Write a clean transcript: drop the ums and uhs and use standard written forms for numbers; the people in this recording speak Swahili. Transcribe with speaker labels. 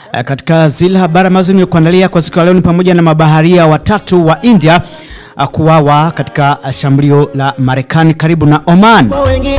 Speaker 1: Katika zile habari ambazo nimekuandalia kwa siku ya leo ni pamoja na mabaharia watatu wa India kuuawa katika shambulio la Marekani karibu na Oman.